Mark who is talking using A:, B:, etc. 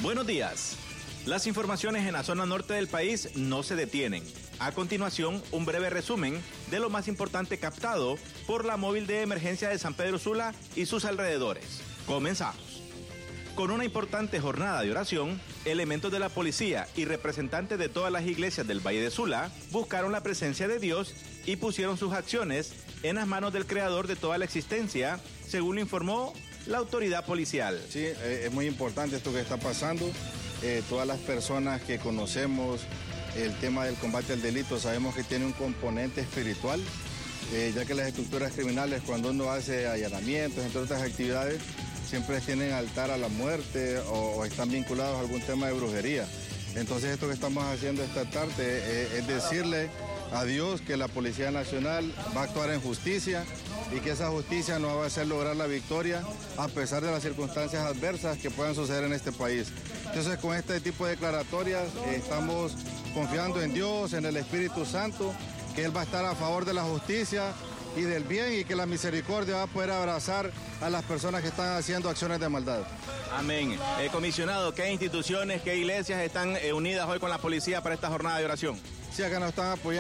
A: Buenos días. Las informaciones en la zona norte del país no se detienen. A continuación, un breve resumen de lo más importante captado por la móvil de emergencia de San Pedro Sula y sus alrededores. Comenzamos. Con una importante jornada de oración, elementos de la policía y representantes de todas las iglesias del Valle de Sula buscaron la presencia de Dios y pusieron sus acciones en las manos del creador de toda la existencia, según lo informó la autoridad policial.
B: Sí, es muy importante esto que está pasando. Todas las personas que conocemos el tema del combate al delito sabemos que tiene un componente espiritual, ya que las estructuras criminales, cuando uno hace allanamientos, entre otras actividades, siempre tienen altar a la muerte o están vinculados a algún tema de brujería. Entonces esto que estamos haciendo esta tarde es decirle a Dios que la Policía Nacional va a actuar en justicia y que esa justicia nos va a hacer lograr la victoria a pesar de las circunstancias adversas que puedan suceder en este país. Entonces con este tipo de declaratorias estamos confiando en Dios, en el Espíritu Santo, que Él va a estar a favor de la justicia y del bien y que la misericordia va a poder abrazar a las personas que están haciendo acciones de maldad.
A: Amén. Comisionado, ¿qué instituciones, qué iglesias están unidas hoy con la policía para esta jornada de oración?
B: Sí, acá nos están apoyando